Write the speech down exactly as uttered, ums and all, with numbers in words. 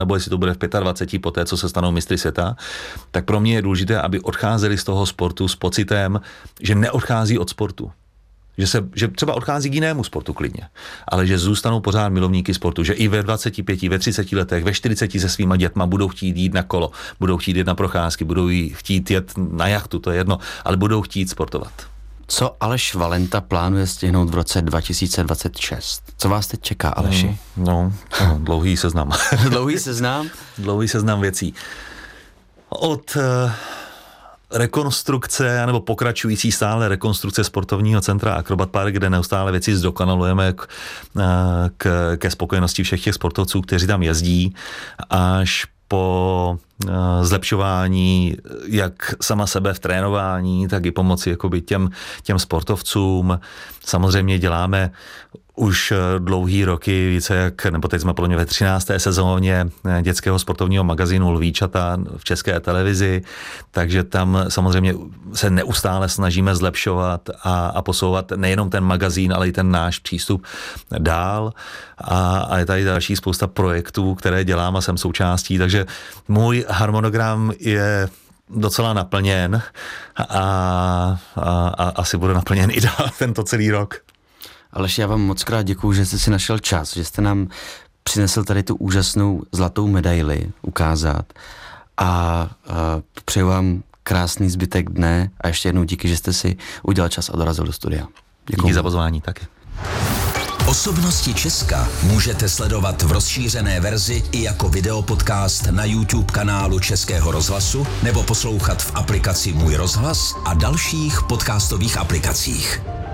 nebo jestli to bude v dvaceti pěti po té, co se stanou mistry světa, tak pro mě je důležité, aby odcházeli z toho sportu s pocitem, že neodchází od sportu. Že, se, že třeba odchází k jinému sportu klidně, ale že zůstanou pořád milovníky sportu, že i ve dvaceti pěti, ve třiceti letech, ve čtyřiceti se svýma dětma budou chtít jít na kolo, budou chtít jít na procházky, budou chtít jet na jachtu, to je jedno, ale budou chtít sportovat. Co Aleš Valenta plánuje stihnout v roce dva tisíce dvacet šest? Co vás teď čeká, Aleši? Mm, no, no, dlouhý seznam. Dlouhý seznam? Dlouhý seznam věcí. Od uh, rekonstrukce, nebo pokračující stále rekonstrukce sportovního centra Acrobat Park, kde neustále věci zdokonalujeme k, k, ke spokojenosti všech těch sportovců, kteří tam jezdí, až po zlepšování jak sama sebe v trénování, tak i pomoci jakoby těm, těm sportovcům. Samozřejmě děláme už dlouhý roky, více jak, nebo teď jsme podle mě ve třinácté sezóně dětského sportovního magazínu Lvíčata v České televizi, takže tam samozřejmě se neustále snažíme zlepšovat a, a posouvat nejenom ten magazín, ale i ten náš přístup dál. A, a je tady další spousta projektů, které dělám a jsem součástí, takže můj harmonogram je docela naplněn a, a, a asi bude naplněn i dál tento celý rok. Aleš, já vám moc krát děkuju, že jste si našel čas, že jste nám přinesl tady tu úžasnou zlatou medaili ukázat a, a přeju vám krásný zbytek dne a ještě jednou díky, že jste si udělal čas a dorazil do studia. Děkuju. Díky za pozvání, taky. Osobnosti Česka můžete sledovat v rozšířené verzi i jako videopodcast na YouTube kanálu Českého rozhlasu nebo poslouchat v aplikaci Můj rozhlas a dalších podcastových aplikacích.